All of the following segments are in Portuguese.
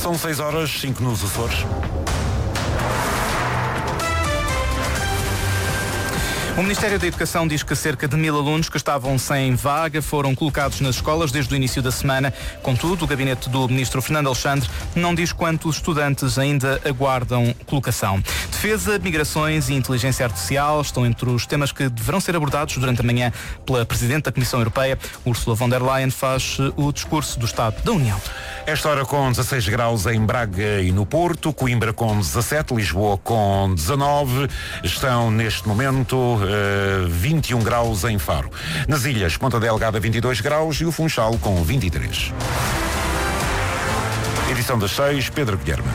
São 6h05 nos Açores. O Ministério da Educação diz que cerca de 1.000 alunos que estavam sem vaga foram colocados nas escolas desde o início da semana. Contudo, o gabinete do Ministro Fernando Alexandre não diz quantos estudantes ainda aguardam colocação. Defesa, migrações e inteligência artificial estão entre os temas que deverão ser abordados durante a manhã pela Presidente da Comissão Europeia. Ursula von der Leyen faz o discurso do Estado da União. Esta hora com 16 graus em Braga e no Porto, Coimbra com 17, Lisboa com 19, estão neste momento 21 graus em Faro. Nas ilhas, Ponta Delgada 22 graus e o Funchal com 23. Edição das 6, Pedro Guilherme.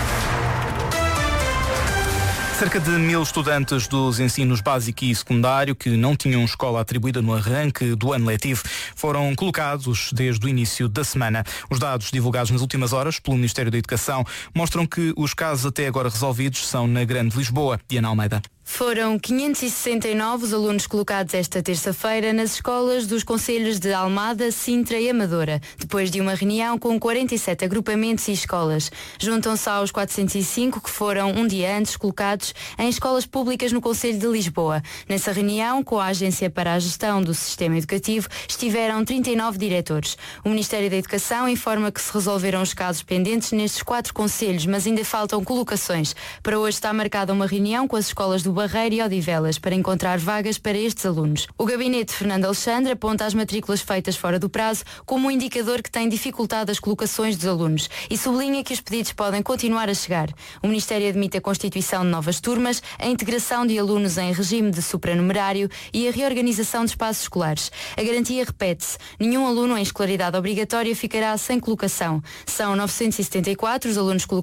Cerca de 1.000 estudantes dos ensinos básico e secundário que não tinham escola atribuída no arranque do ano letivo foram colocados desde o início da semana. Os dados divulgados nas últimas horas pelo Ministério da Educação mostram que os casos até agora resolvidos são na Grande Lisboa e Ana Almeida. Foram 569 os alunos colocados esta terça-feira nas escolas dos concelhos de Almada, Sintra e Amadora, depois de uma reunião com 47 agrupamentos e escolas. Juntam-se aos 405 que foram um dia antes colocados em escolas públicas no Concelho de Lisboa. Nessa reunião, com a Agência para a Gestão do Sistema Educativo, estiveram 39 diretores. O Ministério da Educação informa que se resolveram os casos pendentes nestes 4 concelhos, mas ainda faltam colocações. Para hoje está marcada uma reunião com as escolas do Barreiro e Odivelas para encontrar vagas para estes alunos. O gabinete de Fernando Alexandre aponta as matrículas feitas fora do prazo como um indicador que tem dificultado as colocações dos alunos e sublinha que os pedidos podem continuar a chegar. O Ministério admite a constituição de novas turmas, a integração de alunos em regime de supranumerário e a reorganização de espaços escolares. A garantia repete-se. Nenhum aluno em escolaridade obrigatória ficará sem colocação. São 974 os alunos colocados